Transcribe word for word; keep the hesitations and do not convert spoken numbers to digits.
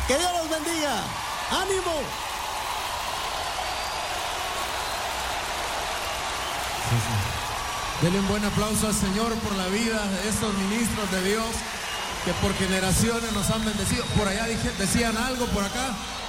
Que Dios los bendiga. ¡Ánimo! Sí, sí. Denle un buen aplauso al Señor por la vida de estos ministros de Dios que por generaciones nos han bendecido. Por allá dije, decían algo por acá.